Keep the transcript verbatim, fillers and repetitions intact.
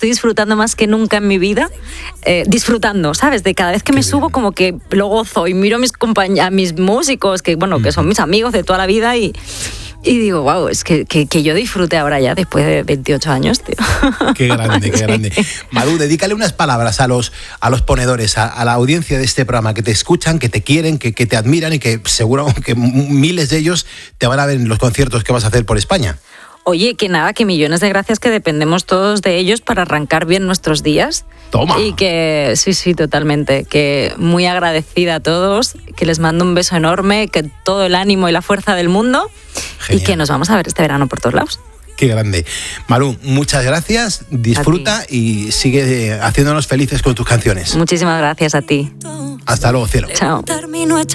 estoy disfrutando más que nunca en mi vida, eh, disfrutando, ¿sabes? De cada vez que Qué me bien. subo como que lo gozo y miro a mis compañeros, a mis músicos, que bueno, que son mis amigos de toda la vida y... Y digo, wow, es que, que, que yo disfrute ahora ya después de veintiocho años, tío. Qué grande, qué grande. Malú, dedícale unas palabras a los, a los ponedores, a, a la audiencia de este programa, que te escuchan, que te quieren, que, que te admiran y que seguro que miles de ellos te van a ver en los conciertos que vas a hacer por España. Oye, que nada, que millones de gracias, que dependemos todos de ellos para arrancar bien nuestros días. Toma. Y que, sí, sí, totalmente, que muy agradecida a todos, que les mando un beso enorme, que todo el ánimo y la fuerza del mundo. Genial. Y que nos vamos a ver este verano por todos lados. Qué grande. Malú, muchas gracias, disfruta y sigue haciéndonos felices con tus canciones. Muchísimas gracias a ti. Hasta luego, cielo. Chao.